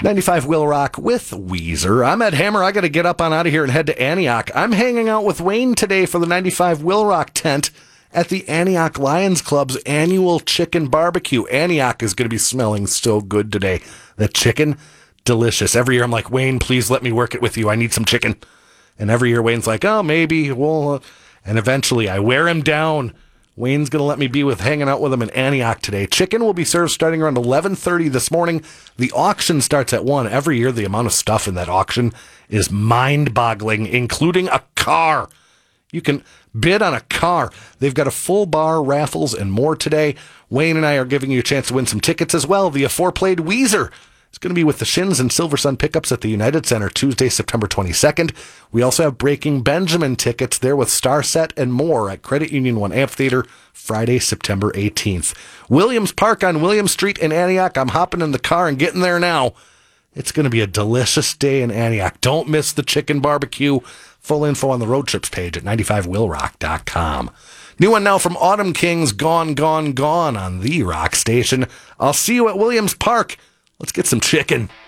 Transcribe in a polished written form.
95 Will Rock with Weezer. I'm Ed Hammer. I got to get up on out of here and head to Antioch. I'm hanging out with Wayne today for the 95 Will Rock tent at the Antioch Lions Club's annual chicken barbecue. Antioch is going to be smelling so good today. The chicken, delicious. Every year I'm like, Wayne, please let me work it with you. I need some chicken. And every year Wayne's like, oh, maybe. Well, and eventually I wear him down. Wayne's going to let me be hanging out with him in Antioch today. Chicken will be served starting around 11:30 this morning. The auction starts at 1. Every year, the amount of stuff in that auction is mind-boggling, including a car. You can bid on a car. They've got a full bar, raffles, and more today. Wayne and I are giving you a chance to win some tickets as well via 4-Played Weezer. It's going to be with the Shins and Silver Sun pickups at the United Center Tuesday, September 22nd. We also have Breaking Benjamin tickets there with Star Set and more at Credit Union 1 Amphitheater Friday, September 18th. Williams Park on William Street in Antioch. I'm hopping in the car and getting there now. It's going to be a delicious day in Antioch. Don't miss the chicken barbecue. Full info on the road trips page at 95willrock.com. New one now from Autumn Kings, Gone, Gone, Gone on the Rock Station. I'll see you at Williams Park. Let's get some chicken.